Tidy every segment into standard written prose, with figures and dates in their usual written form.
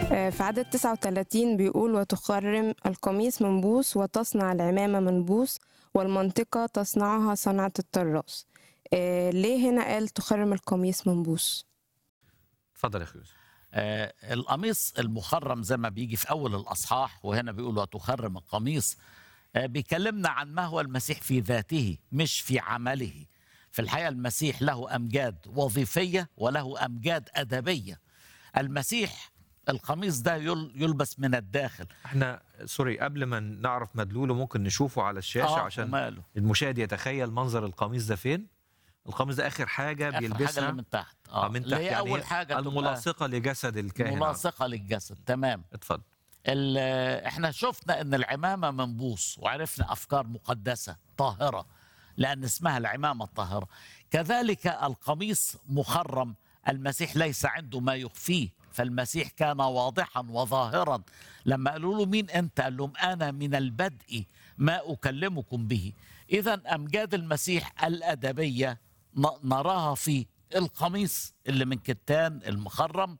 في عدد 39 بيقول: وتخرم القميص من بوس وتصنع العمامة من بوس والمنطقة تصنعها صنعة الطراز. ليه هنا قال تخرم القميص من بوس؟ اتفضل يا اخي يوسف. القميص المخرم زي ما بيجي في أول الأصحاح، وهنا بيقول وتخرم القميص. بيكلمنا عن ما هو المسيح في ذاته مش في عمله. في الحقيقة المسيح له أمجاد وظيفية وله أمجاد أدبية. المسيح القميص ده يلبس من الداخل. احنا سوري، قبل ما نعرف مدلوله ممكن نشوفه على الشاشة عشان وماله. المشاهد يتخيل منظر القميص ده فين. القميص ده آخر حاجة آخر بيلبسها. حاجة اللي من تحت من اللي تحت، هي يعني أول حاجة الملاصقة لجسد الكاهن. ملاصقة للجسد. تمام. اتفضل. احنا شفنا ان العمامة منبوس، وعرفنا افكار مقدسة طاهرة لان اسمها العمامة الطاهرة. كذلك القميص مخرم. المسيح ليس عنده ما يخفيه، فالمسيح كان واضحا وظاهرا. لما قالوا له مين انت؟ قال لهم انا من البدء ما اكلمكم به. اذا امجاد المسيح الادبية نراها في القميص اللي من كتان المخرم،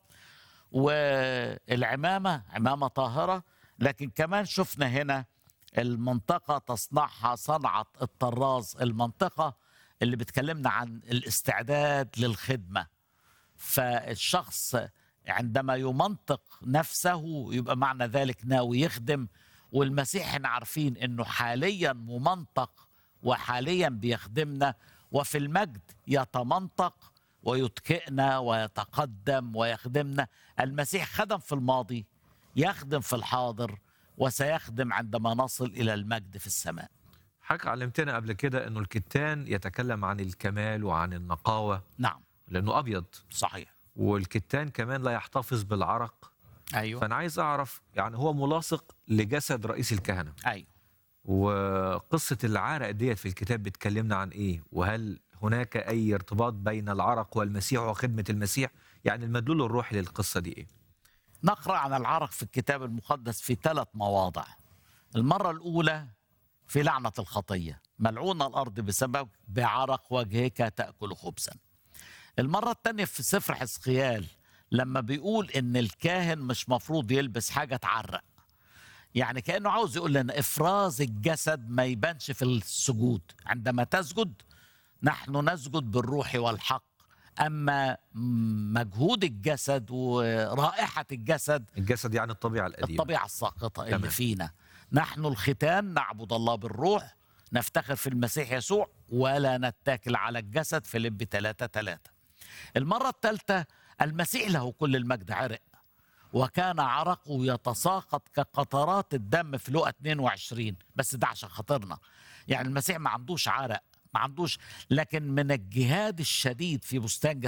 والعمامة عمامة طاهرة. لكن كمان شفنا هنا المنطقة تصنعها صنعة الطراز، المنطقة اللي بتكلمنا عن الاستعداد للخدمة. فالشخص عندما يمنطق نفسه يبقى معنى ذلك ناوي يخدم. والمسيح احنا عارفين انه حاليا ممنطق وحاليا بيخدمنا، وفي المجد يتمنطق ويتكئنا ويتقدم ويخدمنا. المسيح خدم في الماضي، يخدم في الحاضر، وسيخدم عندما نصل إلى المجد في السماء. حضرتك علمتنا قبل كده انه الكتان يتكلم عن الكمال وعن النقاوة. نعم. لانه ابيض. صحيح. والكتان كمان لا يحتفظ بالعرق. أيوه. فانا عايز اعرف، يعني هو ملاصق لجسد رئيس الكهنة. أيوه. وقصة العرق ديت في الكتاب بتكلمنا عن ايه؟ وهل هناك اي ارتباط بين العرق والمسيح وخدمة المسيح؟ يعني المدلول الروحي للقصة دي ايه؟ نقرأ عن العرق في الكتاب المقدس في 3 مواضع. المرة الأولى في لعنة الخطية: ملعون الأرض بسبب بعرق وجهك تأكل خبزا. المرة الثانية في سفر حزقيال لما بيقول إن الكاهن مش مفروض يلبس حاجة تعرق. يعني كأنه عاوز يقول لنا إفراز الجسد ما يبانش في السجود. عندما تسجد نحن نسجد بالروح والحق، أما مجهود الجسد ورائحة الجسد يعني الطبيعة القديمة، الطبيعة الساقطة اللي تمام. فينا. نحن الختان نعبد الله بالروح، نفتخر في المسيح يسوع، ولا نتكل على الجسد. فيليب 3:3. المرة الثالثة المسيح له كل المجد عرق، وكان عرقه يتساقط كقطرات الدم في لقا 22. بس ده عشان خاطرنا. يعني المسيح ما عندوش عرق، ما عندوش، لكن من الجهاد الشديد في بستان